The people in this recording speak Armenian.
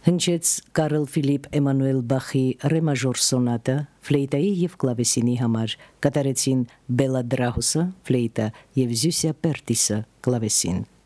Հնչեց Կարլ Ֆիլիպ Էմանուել Բախի ռե մաժոր սոնատը ֆլեյտայի եւ կլավեսինի համար, կատարեցին Բելա Դրահուսը ֆլեյտա եւ Զյուսիա Պերտիսը կլավեսին։